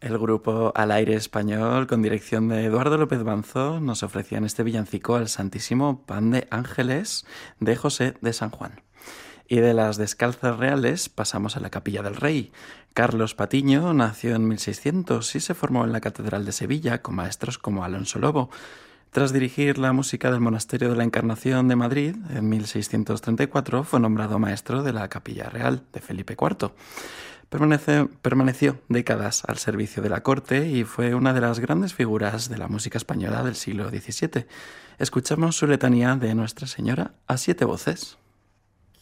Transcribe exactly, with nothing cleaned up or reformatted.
El grupo Al Aire Español, con dirección de Eduardo López Banzo, nos ofrecían este villancico al Santísimo Pan de Ángeles de José de San Juan. Y de las Descalzas Reales pasamos a la Capilla del Rey. Carlos Patiño nació en mil seiscientos y se formó en la Catedral de Sevilla con maestros como Alonso Lobo. Tras dirigir la música del Monasterio de la Encarnación de Madrid, en mil seiscientos treinta y cuatro fue nombrado maestro de la Capilla Real de Felipe cuarto. Permanece, permaneció décadas al servicio de la corte y fue una de las grandes figuras de la música española del siglo diecisiete. Escuchamos su letanía de Nuestra Señora a siete voces.